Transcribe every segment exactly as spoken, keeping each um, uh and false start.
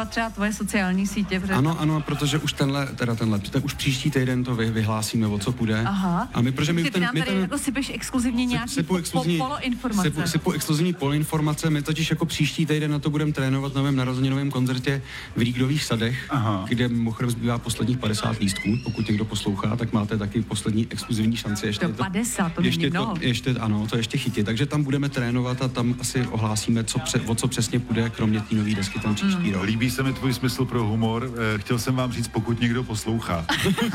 sledovat třeba tvoje sociální sítě. Protože... Ano, ano, protože už tenhle, teda tenhle, ten už příští týden to vy, vyhlásíme, o co půjde. Aha. A my, protože my ty ten, nám my tady ten, jako sypeš exkluzivně nějaký sypu po, exkluzivní, po, poloinformace. Sypu, sypu exkluzivní poloinformace, my totiž jako příští týden na to budeme trénovat na novém narozeninovém koncertě v Ríglových sadech, Aha. kde mimochodem zbývá posledních padesát lístků. Pokud někdo poslouchá, tak máte taky poslední exkluzivní šanci. Ještě to padesát, to ještě není mnoho. To, ještě, ano, to ještě chytit. Takže tam budeme trénovat a tam asi ohlásíme, co pře, o co přesně půjde, kromě té nové desky ten příští mm. rok. Líbí se mi tvůj smysl pro humor. Chtěl jsem vám říct, pokud někdo poslouchá.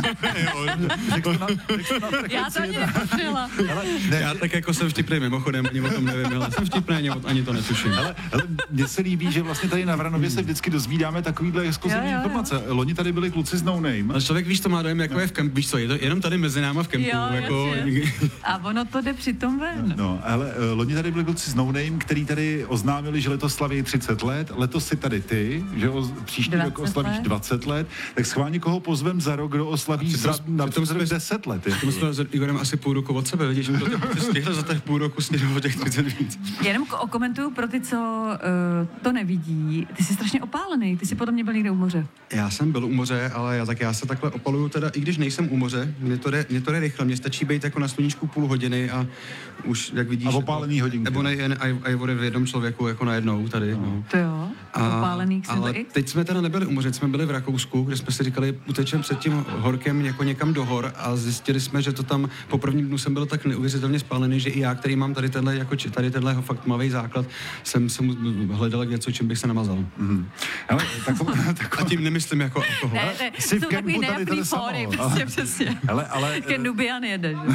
Já to ani netušila. Já tak jako jsem vtipný, mimochodem, ani o tom nevím, ale jsem vtipný, ani, ani to netuším. Ale, ale mně se líbí, že vlastně tady na Vranově se vždycky dozvídáme takovýhle exkluzivní informace. Loni tady byli kluci z No Name. Ale člověk, víš, to má dojem, jako je v kempu, víš co, je to jenom tady mezi náma v kempu. Jo, jako... A ono to jde přitom ven. No, ale uh, loni tady byli kluci z No Name, který tady oznámili, že letos slaví třicet let, letos si tady ty, že o, příští rok oslavíš let. dvacet let, tak schválně koho pozvem za rok, kdo oslaví za, na tom jsme deset let. To jsme s Igorem asi půl roku od sebe, vidíš, že to stihl za těch půl roku stihl těch třicet víc. Jenom okomentuju pro ty, co uh, to nevidí. Ty jsi strašně opálený, ty jsi potom mě byl někde u moře. Já jsem byl u moře, ale já, tak já se takhle opaluju teda, i když nejsem u moře, mě to jde, mě to jde rychle, mě stačí být jako na sluníčku půl hodiny a už, jak vidíš... A opálený hodinky. Nebo ne, jen Ivory v jednom člověku, jako najednou tady. No. No. To jo, a, opálený ale X. teď jsme teda nebyli u moře, jsme byli v Rakousku, kde jsme si říkali, utečem před tím horkem jako někam do hor a zjistili jsme, že to tam po prvním dnu jsem byl tak neuvěřitelně spálený, že i já, který mám tady tenhle, jako, tady tenhle fakt tmavý základ, jsem se mu hledal něco, čím bych se namazal. Mm-hmm. Ale, takovou, takovou... A tím nemyslím jako alkohol. Ne, ne, jsou takový nejapný fóry, prostě přesně. Ale, ale... Ke Nubian jede, že?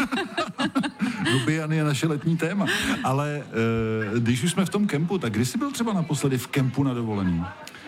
Nubian je naše letní téma. Ale e, když už jsme v tom kempu, tak kdy jsi byl třeba naposledy v kempu na dovolený?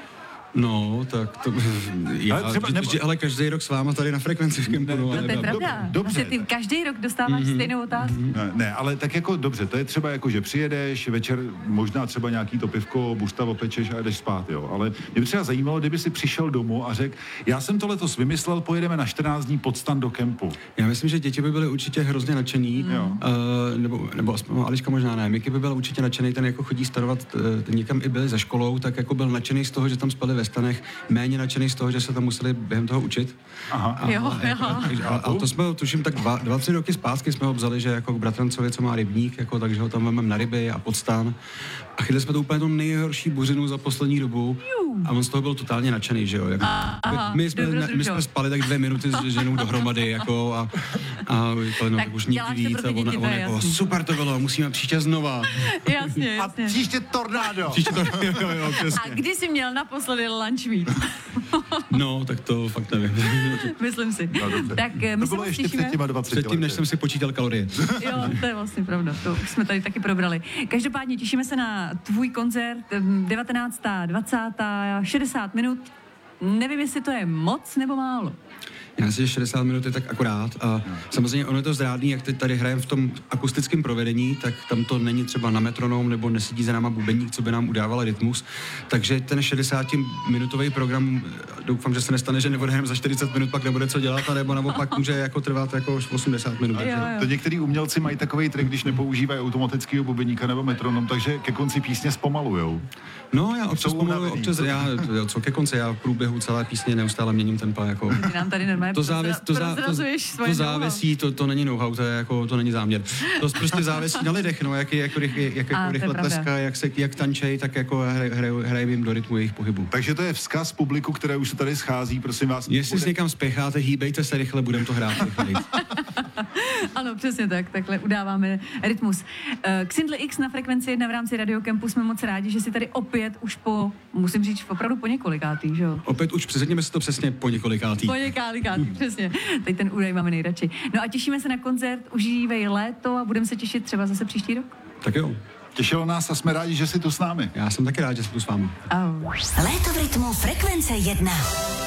No, tak to... Já, ale, třeba, nebo... ale každý rok s váma tady na frekvenci v kempu. No, no to je pravda. Dobře. Ty každý rok dostáváš mm-hmm. stejnou otázku. Ne, ne, ale tak jako dobře, to je třeba jako, že přijedeš, večer možná třeba nějaký to pivko, bušta opečeš a jdeš spát, jo. Ale mě by třeba zajímalo, kdyby si přišel domů a řekl, já jsem to letos vymyslel, pojedeme na čtrnáct dní pod stan do kempu. Já myslím, že děti by byly určitě hrozně nadšený, mm. uh, nebo, nebo aspoň Ališka možná ne. Miky by byl určitě nadšený, ten jako chodí starovat, uh, někam i byli za školou, tak jako byl nadšený z toho, že tam spali ve stanech, méně nadšený z toho, že se tam museli během toho učit. Aha. A, jo, a, jo. A, a, a to jsme, tuším, tak dva, dva, tři roky zpátky jsme ho vzali, že jako k bratrancovi, co má rybník, jako, takže ho tam máme na ryby a podstan. A chytli jsme to úplně tu nejhorší buřinu za poslední dobu. A on z toho byl totálně nadšený, že jo. Jako, aha, my, jsme, na, my jsme spali tak dvě minuty s ženou dohromady, jako a, a to, no, tak už nikdy víc. A on, on jako, super to bylo, musíme příště znova. Jasně, jasně. A příště tornádo. Příště tornádo, jo, jo, a kdy jsi měl naposledy lunch meet? No, tak to fakt nevím. Myslím si. No, tak my to bylo ještě před těma dvaceti Předtím, než jsem si počítal kalorie. Jo, to je vlastně pravda. To už jsme tady taky probrali. Každopádně těšíme se na tvůj koncert devatenáctá, dvacátá, šedesát minut. Nevím, jestli to je moc nebo málo. Já si, že šedesát minut je tak akorát a no. Samozřejmě ono je to zrádný, jak teď tady hrajeme v tom akustickém provedení, tak tam to není třeba na metronom nebo nesedí za náma bubeník, co by nám udával rytmus. Takže ten šedesátiminutový program, doufám, že se nestane, že neodhrajeme za čtyřicet minut, pak nebude co dělat, nebo naopak může jako trvat jako osmdesát minut. Jo, jo. To některý umělci mají takový trik, když nepoužívají automatického bubeníka nebo metronom, takže ke konci písně zpomalujou. No, já občas pomaluju, občas já, co ke konci, já v průběhu celé písně neustále měním tempa, jako... Ty nám tady normálně to, závis, to, zá, to, to závisí, to, to není know-how, to je jako, to není záměr. To prostě závisí na lidech, no, jak, jak, jak, jak jako rychle tleska, jak, se, jak tančej, tak jako hrajeme hraje jim do rytmu jejich pohybu. Takže to je vzkaz publiku, které už se tady schází, prosím vás. Jestli bude... se někam spěcháte, hýbejte se rychle, budeme to hrát. Ano, přesně tak, takhle udáváme rytmus. K Sindli X na frekvenci jedna v rámci Radiokempu jsme moc rádi, že si tady opět už po, musím říct, opravdu po několikátý, že jo? Opět už přesedněme si to přesně po několikátý. Po několikátý, přesně. Teď ten údaj máme nejradši. No a těšíme se na koncert, užívej léto a budeme se těšit třeba zase příští rok. Tak jo. Těšilo nás a jsme rádi, že jsi tu s námi. Já jsem taky rád, že jsi tu s vámi. Oh. Léto v rytmu frekvence jedna.